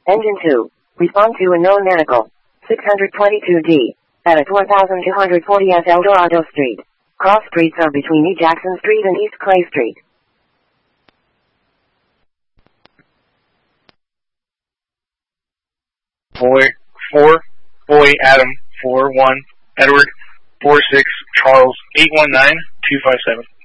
Engine 2. Respond to a known medical. 622D. At 4240 S. Eldorado Street. Cross streets are between E. Jackson Street and East Clay Street. Boy, Adam, 41, Edward, 46, Charles, 819-257.